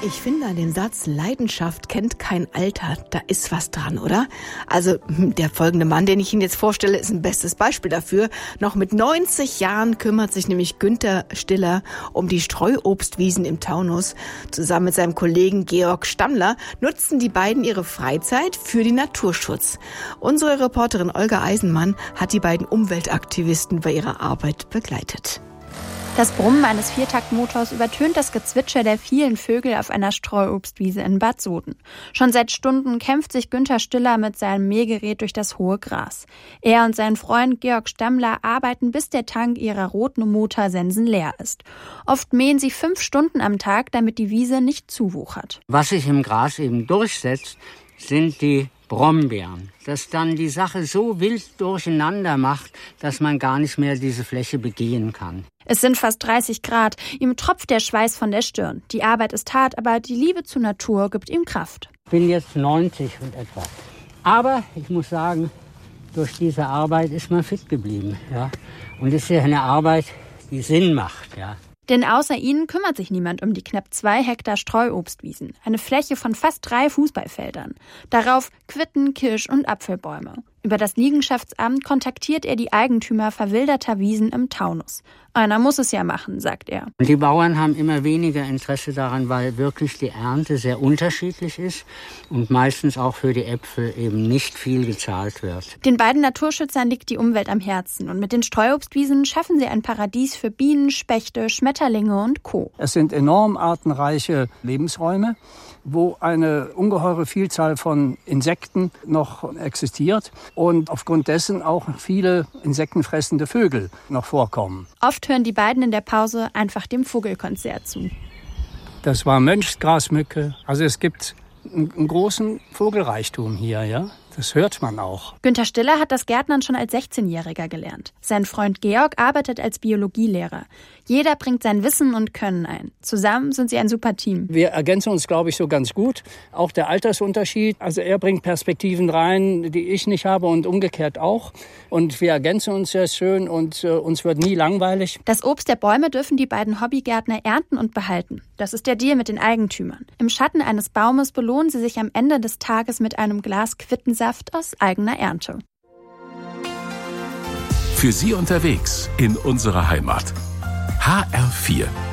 Ich finde an dem Satz, Leidenschaft kennt kein Alter, da ist was dran, oder? Also der folgende Mann, den ich Ihnen jetzt vorstelle, ist ein bestes Beispiel dafür. Noch mit 90 Jahren kümmert sich nämlich Günther Stiller um die Streuobstwiesen im Taunus. Zusammen mit seinem Kollegen Georg Stammler nutzen die beiden ihre Freizeit für den Naturschutz. Unsere Reporterin Olga Eisenmann hat die beiden Umweltaktivisten bei ihrer Arbeit begleitet. Das Brummen eines Viertaktmotors übertönt das Gezwitscher der vielen Vögel auf einer Streuobstwiese in Bad Soden. Schon seit Stunden kämpft sich Günther Stiller mit seinem Mähgerät durch das hohe Gras. Er und sein Freund Georg Stammler arbeiten, bis der Tank ihrer roten Motorsensen leer ist. Oft mähen sie 5 Stunden am Tag, damit die Wiese nicht zuwuchert. Was sich im Gras eben durchsetzt, sind die Brombeeren, das dann die Sache so wild durcheinander macht, dass man gar nicht mehr diese Fläche begehen kann. Es sind fast 30 Grad, ihm tropft der Schweiß von der Stirn. Die Arbeit ist hart, aber die Liebe zur Natur gibt ihm Kraft. Ich bin jetzt 90 und etwas. Aber ich muss sagen, durch diese Arbeit ist man fit geblieben. Ja? Und es ist ja eine Arbeit, die Sinn macht. Ja? Denn außer ihnen kümmert sich niemand um die knapp 2 Hektar Streuobstwiesen, eine Fläche von fast 3 Fußballfeldern. Darauf Quitten, Kirsch- und Apfelbäume. Über das Liegenschaftsamt kontaktiert er die Eigentümer verwilderter Wiesen im Taunus. Einer muss es ja machen, sagt er. Und die Bauern haben immer weniger Interesse daran, weil wirklich die Ernte sehr unterschiedlich ist und meistens auch für die Äpfel eben nicht viel gezahlt wird. Den beiden Naturschützern liegt die Umwelt am Herzen und mit den Streuobstwiesen schaffen sie ein Paradies für Bienen, Spechte, Schmetterlinge und Co. Es sind enorm artenreiche Lebensräume, wo eine ungeheure Vielzahl von Insekten noch existiert und aufgrund dessen auch viele insektenfressende Vögel noch vorkommen. Oft hören die beiden in der Pause einfach dem Vogelkonzert zu. Das war Mönchsgrasmücke. Also es gibt einen großen Vogelreichtum hier, ja. Das hört man auch. Günther Stiller hat das Gärtnern schon als 16-Jähriger gelernt. Sein Freund Georg arbeitet als Biologielehrer. Jeder bringt sein Wissen und Können ein. Zusammen sind sie ein super Team. Wir ergänzen uns, glaube ich, so ganz gut. Auch der Altersunterschied. Also er bringt Perspektiven rein, die ich nicht habe und umgekehrt auch. Und wir ergänzen uns sehr schön und uns wird nie langweilig. Das Obst der Bäume dürfen die beiden Hobbygärtner ernten und behalten. Das ist der Deal mit den Eigentümern. Im Schatten eines Baumes belohnen sie sich am Ende des Tages mit einem Glas Quittensaft aus eigener Ernte. Für Sie unterwegs in unserer Heimat. HR4